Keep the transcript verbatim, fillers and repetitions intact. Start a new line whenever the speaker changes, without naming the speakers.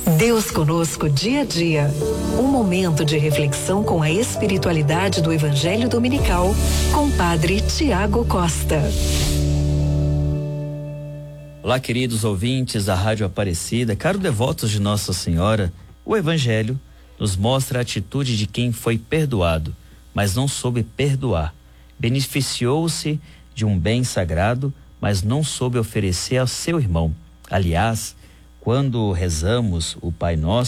Deus conosco dia a dia. Um momento de reflexão com a espiritualidade do Evangelho Dominical com Padre Tiago Costa.
Olá, queridos ouvintes da Rádio Aparecida, caros devotos de Nossa Senhora. O Evangelho nos mostra a atitude de quem foi perdoado, mas não soube perdoar. Beneficiou-se de um bem sagrado, mas não soube oferecer ao seu irmão. Aliás, quando rezamos o Pai Nosso,